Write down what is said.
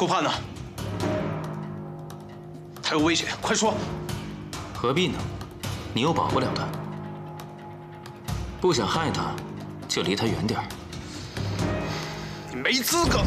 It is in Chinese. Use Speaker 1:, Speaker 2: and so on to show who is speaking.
Speaker 1: 顾盼呢？他有危险，快说！
Speaker 2: 何必呢？你又保不了他。不想害他，就离他远点儿。
Speaker 1: 你没资格！